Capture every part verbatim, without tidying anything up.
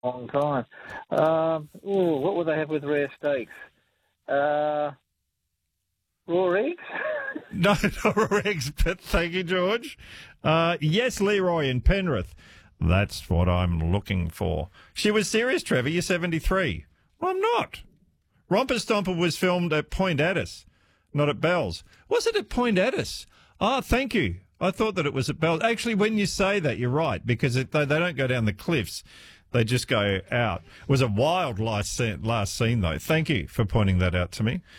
long time. Um, ooh, what would they have with rare steaks? Uh, raw eggs? No, not raw eggs, but thank you, George. Uh, yes, Leroy in Penrith. That's what I'm looking for. She was serious, Trevor. You're seventy-three. Well, I'm not. Romper Stomper was filmed at Point Addis, not at Bells. Was it at Point Addis? Ah, thank you. I thought that it was at Bells. Actually, when you say that, you're right, because it, they, they don't go down the cliffs. They just go out. It was a wild last scene, last scene, though. Thank you for pointing that out to me.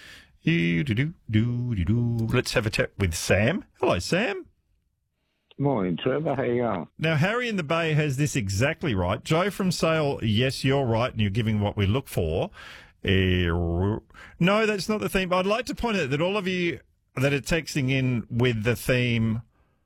Let's have a chat with Sam. Hello, Sam. Morning, Trevor. How you going? Now, Harry in the Bay has this exactly right. Joe from Sale, yes, you're right, and you're giving what we look for. Uh, no, that's not the theme. I'd like to point out that all of you that are texting in with the theme,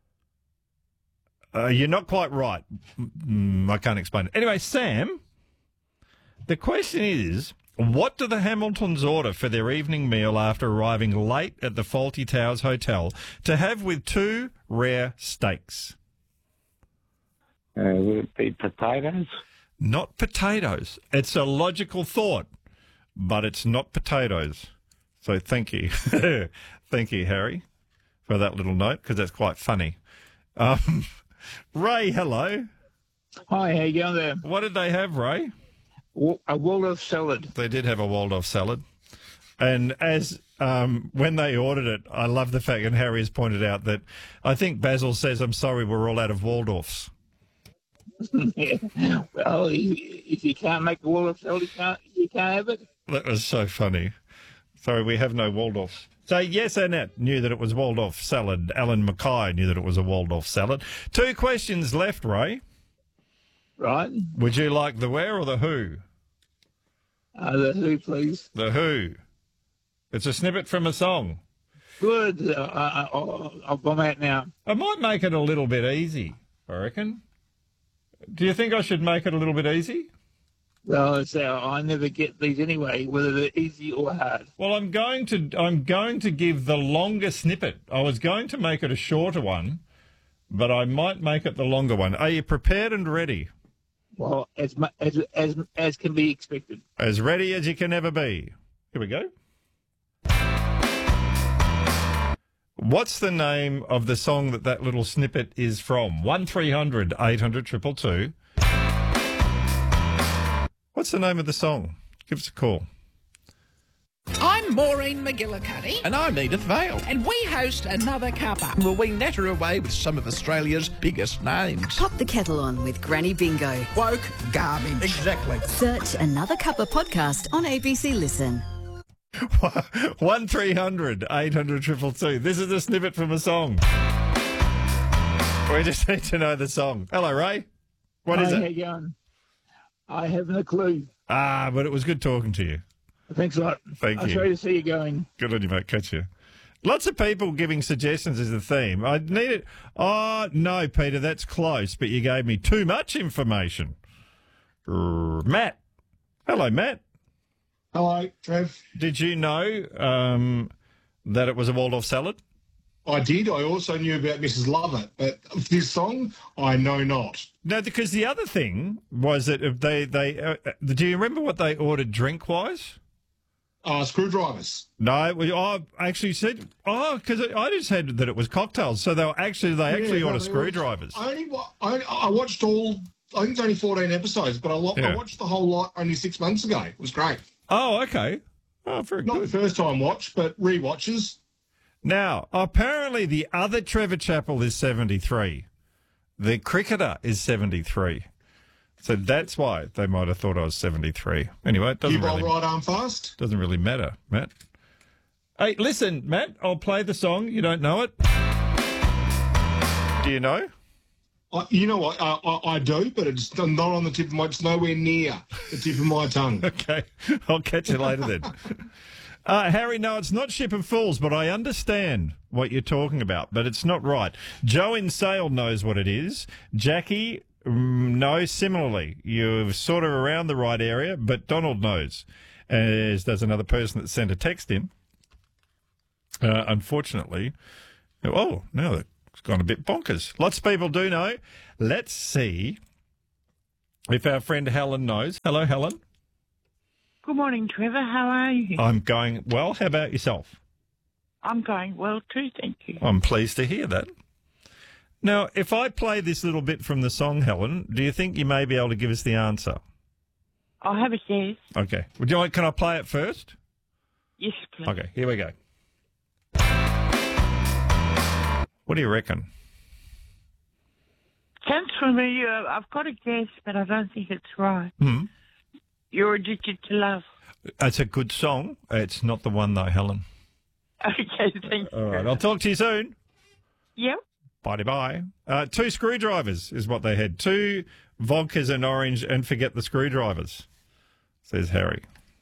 uh, you're not quite right. Mm, I can't explain it. Anyway, Sam, the question is, what do the Hamiltons order for their evening meal after arriving late at the Fawlty Towers Hotel to have with two rare steaks? Uh, would it be potatoes? Not potatoes. It's a logical thought, but it's not potatoes. So thank you. Thank you, Harry, for that little note, because that's quite funny. Um, Ray, hello. Hi, how you going there? What did they have, Ray? A Waldorf salad. They did have a Waldorf salad. And as um, when they ordered it, I love the fact, and Harry has pointed out, that I think Basil says, I'm sorry, we're all out of Waldorfs. Yeah. Well, if you can't make a Waldorf salad, you can't, you can't have it. That was so funny. Sorry, we have no Waldorfs. So, yes, Annette knew that it was Waldorf salad. Alan Mackay knew that it was a Waldorf salad. Two questions left, Ray. Right. Would you like the where or the who? Uh, the who, please. The who. It's a snippet from a song. Good. Uh, I, I'll bomb out now. I might make it a little bit easy, I reckon. Do you think I should make it a little bit easy? Well, it's, uh, I never get these anyway, whether they're easy or hard. Well, I'm going to I'm going to give the longer snippet. I was going to make it a shorter one, but I might make it the longer one. Are you prepared and ready? Well, as mu- as as as can be expected. As ready as you can ever be. Here we go. What's the name of the song that that little snippet is from? One three hundred eight hundred two two two. What's the name of the song? Give us a call. I'm Maureen McGillicuddy. And I'm Edith Vale. And we host Another Cuppa. Well, we natter away with some of Australia's biggest names. Pop the kettle on with Granny Bingo. Woke garbage. Exactly. Search Another Cuppa podcast on A B C Listen. One three hundred eight hundred two two two. This is a snippet from a song. We just need to know the song. Hello, Ray. What is Hi, it? How you going? I haven't a clue. Ah, but it was good talking to you. Thanks a lot. Thank I'm you. sorry to see you going. Good on you, mate. Catch you. Lots of people giving suggestions as the theme. I need it. Oh, no, Peter, that's close, but you gave me too much information. R- Matt. Hello, Matt. Hello, Trev. Did you know um, that it was a Waldorf salad? I did. I also knew about Missus Lovett, but this song, I know not. No, because the other thing was that if they, they uh, do you remember what they ordered drink-wise? Uh, screwdrivers. No, we, I actually said, oh, because I just said that it was cocktails. So they were actually, they actually Yeah, ordered no, they screwdrivers. I only wa- I, I watched all, I think it's only fourteen episodes, but I, lo- Yeah. I watched the whole lot only six months ago. It was great. Oh, okay. Oh, very Not good. the first time watch, but re-watches. Now, apparently the other Trevor Chappell is seventy-three. The cricketer is seventy-three. So that's why they might have thought I was seventy-three. Anyway, it doesn't You roll really, right arm fast. doesn't really matter, Matt. Hey, listen, Matt, I'll play the song. You don't know it? Do you know? I, you know what? I, I, I do, but it's not on the tip of my, it's nowhere near the tip of my tongue. Okay, I'll catch you later then. Uh, Harry, no, it's not Ship of Fools, but I understand what you're talking about, but it's not right. Joe in Sale knows what it is. Jackie, mm, no, similarly. You're sort of around the right area, but Donald knows, as does another person that sent a text in. Uh, unfortunately, oh, no, it's gone a bit bonkers. Lots of people do know. Let's see if our friend Helen knows. Hello, Helen. Good morning, Trevor. How are you? I'm going well. How about yourself? I'm going well too, thank you. I'm pleased to hear that. Now, if I play this little bit from the song, Helen, do you think you may be able to give us the answer? I'll have a guess. Okay. Would you like, can I play it first? Yes, please. Okay, here we go. What do you reckon? Sounds familiar. I've got a guess, but I don't think it's right. Hmm. You're Addicted to Love. It's a good song. It's not the one, though, Helen. Okay, thank you. All right, I'll talk to you soon. Yep. Bye-bye. Uh, two screwdrivers is what they had. Two vodkas and orange, and forget the screwdrivers, says Harry.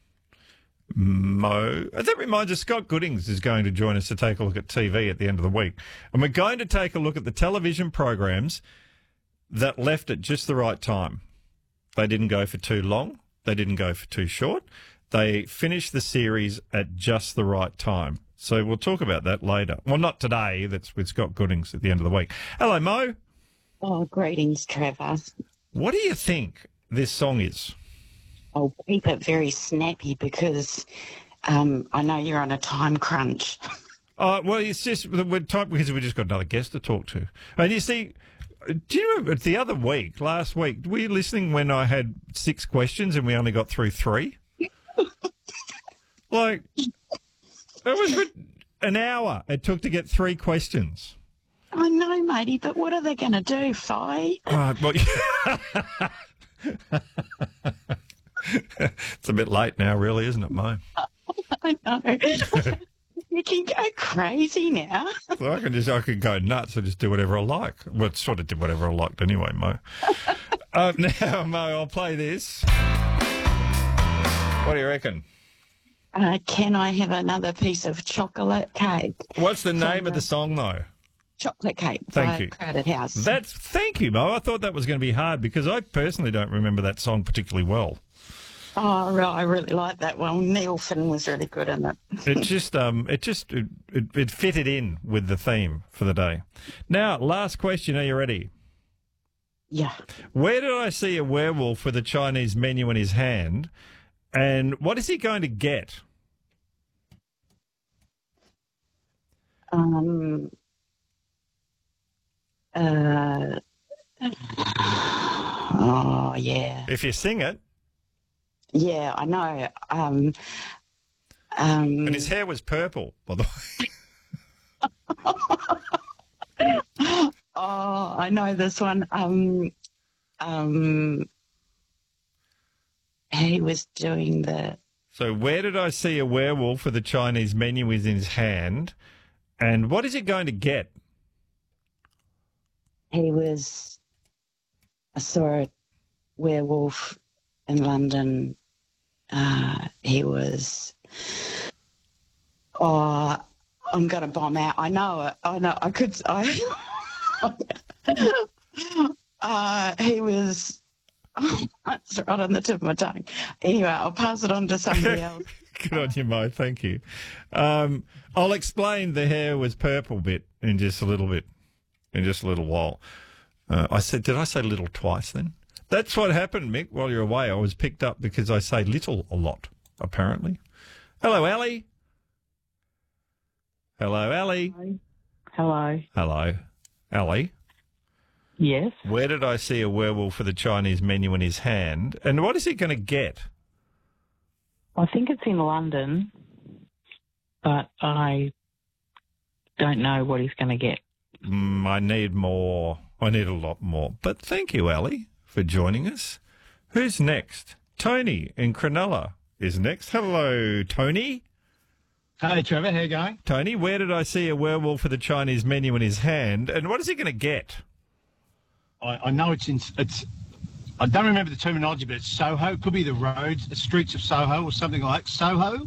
Mo. That reminds us, Scott Goodings is going to join us to take a look at T V at the end of the week. And we're going to take a look at the television programs that left at just the right time. They didn't go for too long. They didn't go for too short. They finished the series at just the right time. So we'll talk about that later. Well, not today. That's with Scott Goodings at the end of the week. Hello, Mo. Oh, greetings, Trevor. What do you think this song is? I'll keep it very snappy because um, I know you're on a time crunch. Uh, well, it's just we're time because we just got another guest to talk to. And you see, do you remember the other week, last week, were you listening when I had six questions and we only got through three? Like, it was an hour it took to get three questions. I know, matey, but what are they going to do, Fi? Right, well, it's a bit late now, really, isn't it, Mo? I know. You can go crazy now. So I can just, I could go nuts and just do whatever I like. Well, sort of did whatever I liked anyway, Mo. uh, now, Mo, I'll play this. What do you reckon? Uh, can I have another piece of chocolate cake? What's the name of the song, though? Chocolate Cake Thank by you. Crowded House. That's thank you, Mo. I thought that was going to be hard because I personally don't remember that song particularly well. Oh, right, I really like that one. Neil Finn was really good in it. It just, um, it just, it, it, it fitted in with the theme for the day. Now, last question. Are you ready? Yeah. Where did I see a werewolf with a Chinese menu in his hand? And what is he going to get? Um. Uh. Oh, yeah. If you sing it. Yeah, I know. Um. Um. And his hair was purple, by the way. Oh, I know this one. Um. Um. He was doing the. So where did I see a werewolf with a Chinese menu in his hand? And what is he going to get? He was. I saw a werewolf in London. Uh, he was. Oh, I'm going to bomb out. I know it. I know. I could. I. uh, he was. Oh, that's right on the tip of my tongue. Anyway, I'll pass it on to somebody else. Good on you, Mo. Thank you. Um, I'll explain the hair was purple bit in just a little bit, in just a little while. Uh, I said, did I say little twice then? That's what happened, Mick, while you're away. I was picked up because I say little a lot, apparently. Hello, Ali. Hello, Ali. Hello. Hello. Ali. Yes. Where did I see a werewolf with a Chinese menu in his hand? And what is he going to get? I think it's in London, but I don't know what he's going to get. Mm, I need more. I need a lot more. But thank you, Ali, for joining us. Who's next? Tony in Cronulla is next. Hello, Tony. Hey, Trevor. How you going? Tony, where did I see a werewolf with a Chinese menu in his hand? And what is he going to get? I, I know it's in. It's. I don't remember the terminology, but it's Soho. It could be the roads, the streets of Soho, or something like Soho.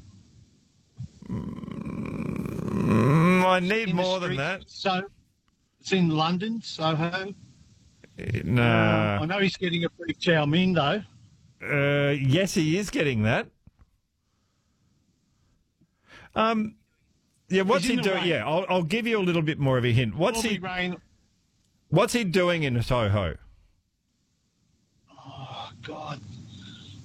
Mm, I need In more the than streets- that. So, it's in London, Soho. No. I know he's getting a free chow mein though. Uh, yes, he is getting that. Um, yeah, what's He's he in the doing? rain. Yeah, I'll, I'll give you a little bit more of a hint. What's Probably he? rain. What's he doing in Soho? God.